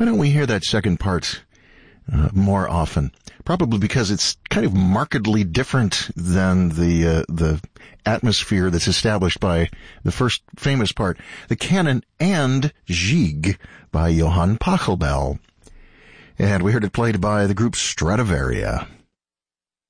Why don't we hear that second part more often? Probably because it's kind of markedly different than the atmosphere that's established by the first famous part, the canon and Gigue by Johann Pachelbel. And we heard it played by the group Stradivaria.